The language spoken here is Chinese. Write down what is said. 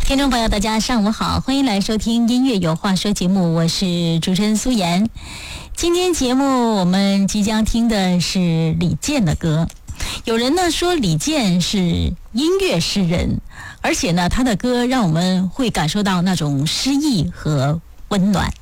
听众朋友，大家上午好，欢迎来收听音乐有话说节目，我是主持人苏妍。今天节目我们即将听的是李健的歌。有人呢说李健是音乐诗人，而且呢他的歌让我们会感受到那种诗意和温暖。